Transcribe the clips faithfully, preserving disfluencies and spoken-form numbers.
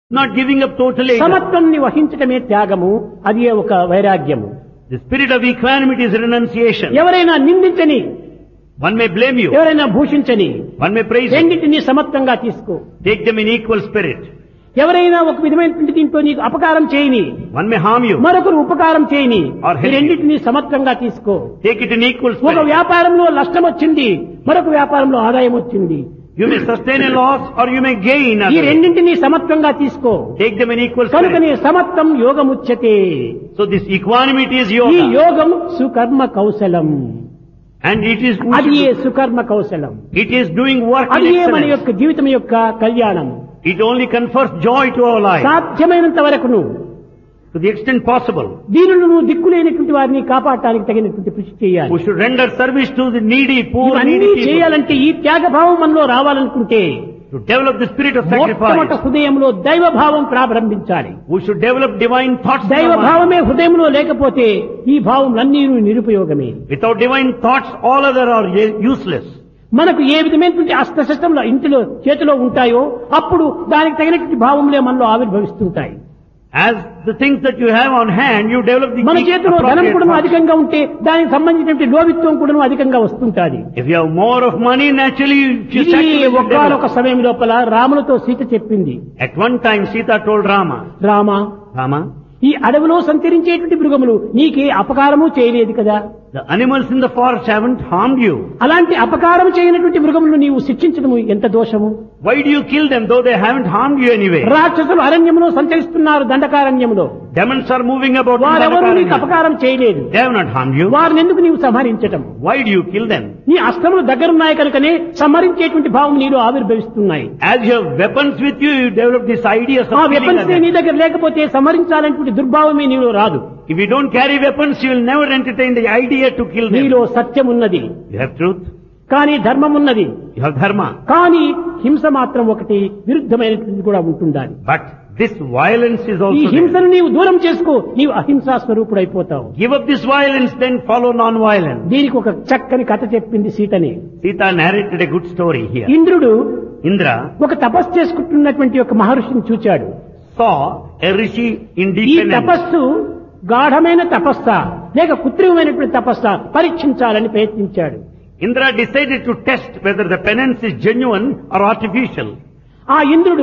Not giving up totally. సమత్వంని వహించటమే త్యాగము, అది ఒక వైరాగ్యము. The spirit of equanimity is renunciation. ఎవరైనా నిందించని, One may blame you. ఎవరైనా భూషించని, One may praise you. రెండింటినీ సమత్వంగా తీసుకో. Take them in equal spirit. ఎవరైనా ఒక విధమైనటువంటి దీంట్లో నీకు అపకారం చేయని, One may harm you. మరొకరు ఉపకారం చేయని, Or help ఈ రెండింటినీ సమత్వంగా తీసుకో. Take it in equal ఒక spirit. వ్యాపారంలో నష్టం వచ్చింది, మరొక వ్యాపారంలో ఆదాయం వచ్చింది. You may sustain a loss or you may gain. ఈ other. రెండింటినీ సమత్వంగా తీసుకో. Take them in equal కనుకనే spirit. సమత్వం యోగముచ్యతే. So this equanimity is ఈ yoga. యోగం సుకర్మ కౌశలం, And it is, అది ఏ సుకర్మ కౌశలం, it is doing work in అది ఏ మన excellence. యొక్క జీవితం యొక్క కళ్యాణం. It only confers joy to our life. సాధ్యమైనంత వరకును To the extent possible. దీనిని నువ్వు దిక్కులేనటువంటి వారిని కాపాడటానికి తగినటువంటి కృషి చేయాలి. We should render service to the needy, poor, ఇవన్నీ needy people. చేయాలంటే ఈ త్యాగభావం మనలో రావాలనుకుంటే To develop the spirit of మొట్టమొదట sacrifice. హృదయంలో దైవభావం ప్రారంభించాలి. We should develop divine thoughts. in our mind. దైవభావమే హృదయంలో లేకపోతే ఈ భావములన్నీ నిరుపయోగమే. Without divine thoughts, all other are u- useless. మనకు ఏ విధమైనటువంటి అస్త్రశస్త్రంలో ఇంటిలో చేతిలో ఉంటాయో అప్పుడు దానికి తగినటువంటి భావములే మనలో ఆవిర్భవిస్తుంటాయి. As the things that you have on hand, you develop the మన చేతిలో ధనం appropriate కూడా thoughts. అధికంగా ఉంటే దానికి సంబంధించినటువంటి లోభిత్వం కూడా అధికంగా వస్తుంటాది. If you have more of money, naturally you ఇది sacrifice you ఒక్కనొక develop. సమయం లోపల రాములతో సీత చెప్పింది, At one time, Sita told Rama, Rama, Rama, ఈ అడవిలో సంచరించేటువంటి మృగములు నీకే అపకారము చేయలేదు కదా, the animals in the forest haven't harmed you. అలాంటి అపకారం చేయనటువంటి మృగములను నీవు శిక్షించడము ఎంత దోషము. Why do you kill them though they haven't harmed you anyway? రాక్షసులు అరణ్యములో సంచరిస్తున్నారు, దండకారణ్యములో, Demons are moving about in వారెవరూ నీకు Dandakaranyan. అపకారం చేయలేదు, They have not harmed you. వారిని ఎందుకు నీవు సంహరించటం? Why do you kill them? నీ అస్త్రములు దగ్గరున్నాయి కనుకనే సంహరించేటువంటి భావం నీలో ఆవిర్భవిస్తున్నాయి. As you have weapons with you, you develop this idea of ఆ killing వెపన్స్ others. నీ దగ్గర లేకపోతే సంహరించాలనేటువంటి దుర్భావమే నీలో రాదు. If you don't carry weapons, you will never entertain the idea to kill them. నీలో సత్యం ఉన్నది, You have truth, కానీ ధర్మం ఉన్నది, you have dharma. కానీ హింస మాత్రం ఒకటి విరుద్ధమైనటువంటి కూడా ఉంటుండాలి. But this violence is ఈ also there. హింసను నీవు దూరం చేసుకో, నీవు అహింసా స్వరూపుడైపోతావు. Give up this violence, then follow non-violence. దీనికి ఒక చక్కని కథ చెప్పింది సీతని. Sita narrated a good story here. ఇంద్రుడు Indra ఒక తపస్సు చేసుకుంటున్నటువంటి ఒక మహర్షిని చూచాడు. saw a rishi in ఈ deep penance. తపస్సు గాఢమైన తపస్సా లేక కృత్రిమమైనటువంటి తపస్సా పరీక్షించాలని ప్రయత్నించాడు. Indra decided to test whether the penance is genuine or artificial. ఆ ఇంద్రుడు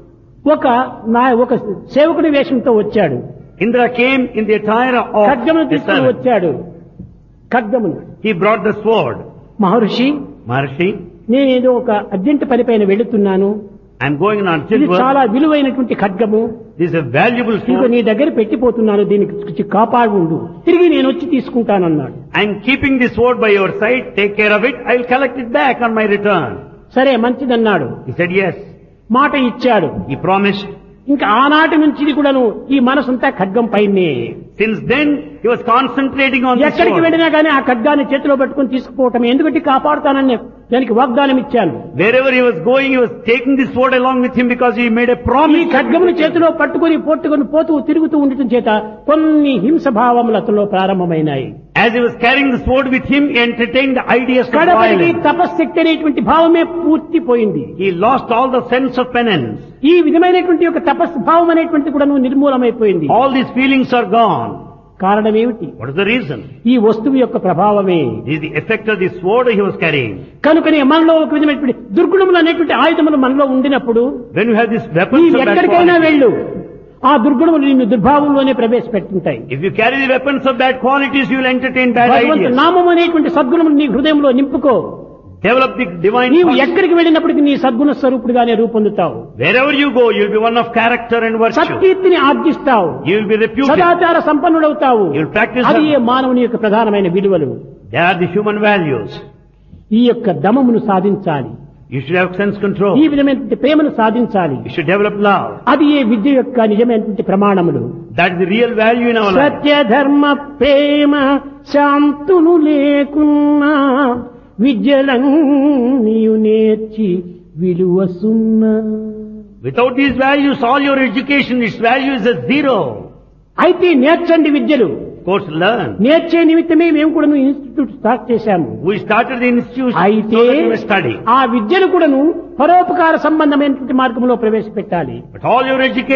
ఒక నా- ఒక సేవకుడి వేషంతో వచ్చాడు. Indra came in the attire of ఖడ్గమును a తీసుకుని servant. వచ్చాడు. ఖడ్గమును. He brought the sword. Maharshi, Maharshi, నేనేదో ఒక అర్జెంట్ పని పైన వెళుతున్నాను, I am going on ఇది urgent చాలా work. విలువైనటువంటి ఖడ్గము, This is a valuable ఇదిగో sword. నీ దగ్గర పెట్టిపోతున్నాను, దీనికి కాపాడు ఉండు, తిరిగి నేను వచ్చి తీసుకుంటానన్నాడు. I am keeping the sword by your side. Take care of it. I will collect it back on my return. సరే మంచిదన్నాడు. He said yes. మాట ఇచ్చాడు. He promised. ఇంకా ఆనాటి నుంచి ఇది కూడాను ఈ మనసంతా ఖడ్గం పైనే. Since then, he was concentrating on the ఎక్కడికి sword. వెళ్ళినా కానీ ఆ ఖడ్గాన్ని చేతిలో పట్టుకుని తీసుకుపోవటం, ఎందుకంటే కాపాడుతానని దానికి వాగ్దానం ఇచ్చాను. Wherever he was going, he was taking the sword along with him because he made a ఈ promise. ఖడ్గమును చేతిలో పట్టుకుని పోట్టుకుని పోతూ తిరుగుతూ ఉండటం చేత కొన్ని హింస భావములు అతనిలో ప్రారంభమైనాయి. As he was carrying the sword with him, he entertained the ideas of కడపటికి violence. తపశ్శక్తి అనేటువంటి భావమే పూర్తిపోయింది. He lost all the sense of penance. ఈ విధమైనటువంటి యొక్క తపస్సు భావం అనేటువంటి కూడా నిర్మూలమైపోయింది. All these feelings are gone. కారణం ఏమిటి? What is the reason? ఈ వస్తువు యొక్క ప్రభావమే. This is the effect of the sword he was carrying. కనుకనే మనలో ఒక విధమైనటువంటి దుర్గుణములు అనేటువంటి ఆయుధములు మనలో ఉండినప్పుడు When you have these నీవు weapons of bad ఎక్కడికైనా quality, వెళ్ళు, ఆ దుర్గుణములు నిన్ను దుర్భావంలోనే ప్రవేశపెట్టుంటాయి. if you carry the weapons of bad qualities, you will entertain bad భగవంతు ideas. నామం అనేటువంటి సద్గుణములు నీ హృదయంలో నింపుకో. Develop the divine నీవు thoughts. ఎక్కడికి వెళ్ళినప్పటికీ నీ సద్గుణ స్వరూపుడుగానే రూపొందుతావు. Wherever you go, you will be one of character and virtue. సత్కీర్తిని ఆర్జిస్తావు, You will be reputed. సదాచార సంపన్నుడవుతావు. You will practice అది them. ఏ మానవుని యొక్క ప్రధానమైన విలువలు. They are the human values. ఈ యొక్క దమమును సాధించాలి, You should have sense control. ఈ విధమైనటువంటి ప్రేమను సాధించాలి. You should develop love. అది ఏ విద్య యొక్క నిజమైనటువంటి ప్రమాణములు. That is the real value in our life. సత్య ధర్మ ప్రేమ శాంతును లేకున్నా విద్యలన్నీయు నేర్చి విలువ సున్నా. Without these values, all your education, its value is a zero. అయితే నేర్చండి విద్యలు. Of course, learn. నేర్చే నిమిత్తమే మేము కూడా ఇన్స్టిట్యూట్ స్టార్ట్ చేశాము. We started the institute అయితే so that we may study. ఆ విద్యను కూడాను పరోపకార సంబంధమైనటువంటి మార్గంలో ప్రవేశపెట్టాలి. But all your education